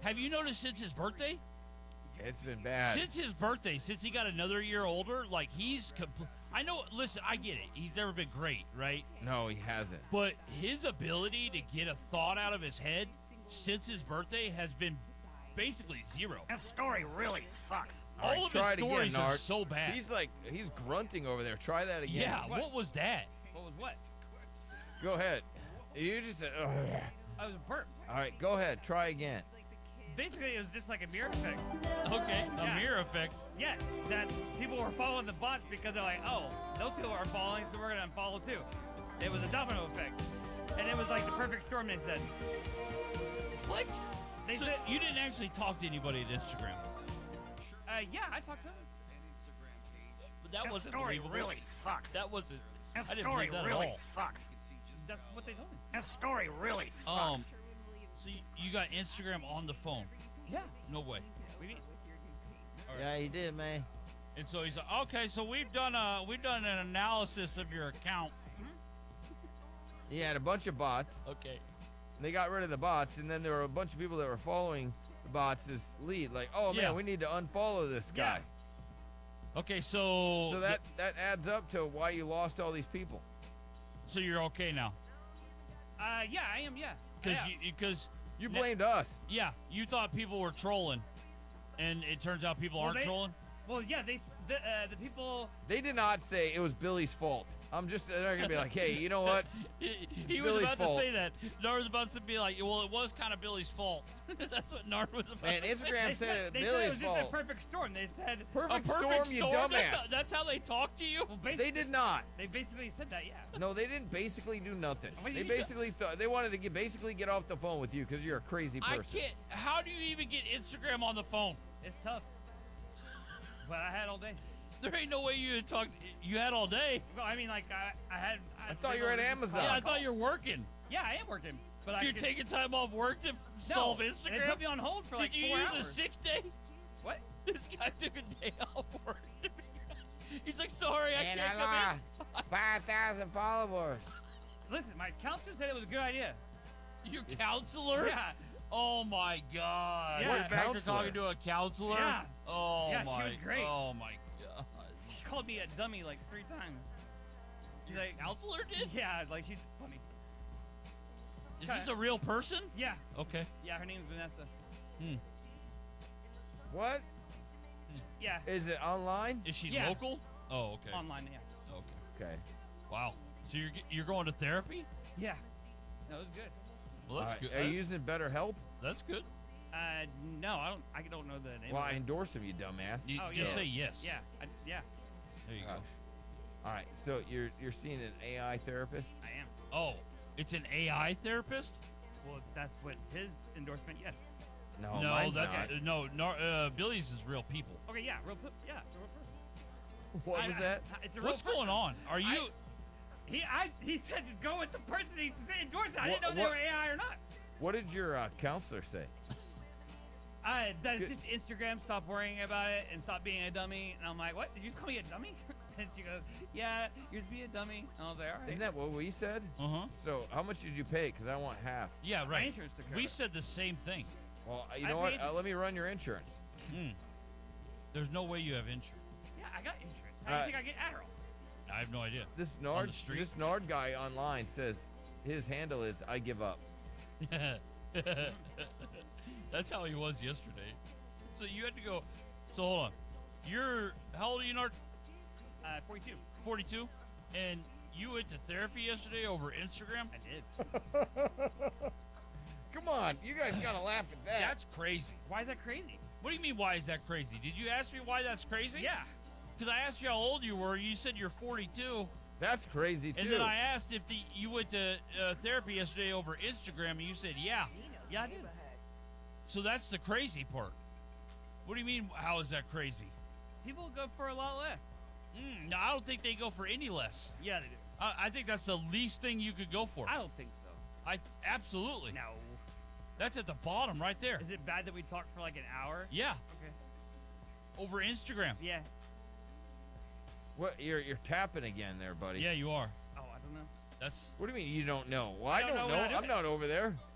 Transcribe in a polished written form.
Have you noticed since his birthday? It's been bad. Since his birthday, since he got another year older, like he's. I know. Listen, I get it. He's never been great, right? No, he hasn't. But his ability to get a thought out of his head since his birthday has been basically zero. That story really sucks. All of his stories are so bad. He's grunting over there. Try that again. Yeah, what was that? What was what? Go ahead. You just said, ugh. I was a burp. All right, go ahead. Try again. Basically, it was just like a mirror effect. Okay, a Yeah. mirror effect. Yeah, that people were following the bots because they're like, oh, those people are following, so we're gonna unfollow too. It was a domino effect, and it was like the perfect storm. They said. What? They So said, you didn't actually talk to anybody at Instagram, yeah, I talked to them. but that That wasn't story believable. really sucks. That wasn't. That I didn't story believe that really at all. sucks. That's what they told me. That story really sucks. So you got Instagram on the phone? Yeah. No way. We mean, Yeah, you did, man. And so he's like, okay, so we've done an analysis of your account. He had a bunch of bots. Okay. They got rid of the bots, and then there were a bunch of people that were following the bots as lead. Like, oh man, Yeah. we need to unfollow this guy. Okay, so So that adds up to why you lost all these people. so you're okay now yeah, I am. Yeah. because You blamed us. yeah, you thought people were trolling, and it turns out people Well, aren't they- trolling. Well, yeah, the people. They did not say it was Billy's fault. They're gonna be like, hey, you know what? He was Billy's about fault. to say that. Nard was about to be like, well, it was kind of Billy's fault. That's what Nard was about Man, to say. Instagram said it They was said it Billy's was just fault. a perfect storm. They said A Perfect perfect storm, you storm? dumbass. That's how they talk to you? Well, They did not. They basically said that. Yeah. No, they didn't basically do nothing. What do They you mean? basically thought they wanted to basically get off the phone with you because you're a crazy I person. can't. How do you even get Instagram on the phone? It's tough. But I had all day. There ain't no way you had talked. You had all day. Well, I mean, like I had. I thought you were at Amazon. Yeah, I thought you were working. Yeah, I am working. But You're I could, taking time off work to no, solve They Instagram. put me on hold for like Did you 4 use hours. a 6 day? What? This guy took a day off work. to be- He's like, sorry, I And can't I come lost 5,000 followers. Listen, my counselor said it was a good idea. in. Your counselor? Yeah. Oh my God. Yeah. We're What back to counselor? talking to a counselor? Yeah. Oh Yeah, she my. was great. Oh my God. She called me a dummy like 3 times. She's like, Counselor did? yeah, like she's funny. Is this a real person? Yeah, Okay. yeah, her name's Vanessa. What? Yeah, Is it online? Is she Yeah. local? Oh, okay. online, yeah. Okay. Okay. Wow. So you're going to therapy? Yeah. No, it was good. Well, that's All right. good. Are you using BetterHelp? That's good. No, I don't know the name Well, of I it. endorse him, you dumbass. You Oh, just yeah. say yes. Yeah, yeah, There you go. All right. So you're seeing an AI therapist? I am. Oh, it's an AI therapist? Well, that's what his endorsement, yes. No, no, mine's that's not. Billy's is real people. Okay, yeah, real person. What was that? It's a real What's going person. on? Are you? He said to go with the person he endorsed. I What- didn't know they what- were AI or not. What did your counselor say? That Good. it's just Instagram. Stop worrying about it and stop being a dummy. And I'm like, what? Did you call me a dummy? And she goes, yeah, you're just being a dummy. And I was like, all right. Isn't that what we said? Uh-huh. So how much did you pay? Because I want half. Yeah, My right. insurance took care We of it. said the same thing. Well, you I know what? paid- Let me run your insurance. There's no way you have insurance. Yeah, I got insurance. How do you think I get Adderall? I have no idea. This Nard guy online says his handle is I give up. That's how he was yesterday. So you had to go. So hold on. How old are you, Nard? 42. 42, and you went to therapy yesterday over Instagram. I did. Come on, you guys gotta laugh at that. That's crazy. Why is that crazy? What do you mean? Why is that crazy? Did you ask me why that's crazy? Yeah. Because I asked you how old you were. You said you're 42, That's crazy too. and then I asked if you went to therapy yesterday over Instagram, and you said yeah. Yeah, I did. So that's the crazy part. What do you mean? How is that crazy? People go for a lot less. No, I don't think they go for any less. Yeah, they do. I think that's the least thing you could go for. I don't think so. Absolutely. No. That's at the bottom right there. Is it bad that we talked for like an hour? Yeah, Okay. over Instagram. Yeah. What? You're tapping again there, buddy. Yeah, you are. Oh, I don't know. That's What do you mean you don't know? Well, I don't don't know know. when I do I'm it. not over there.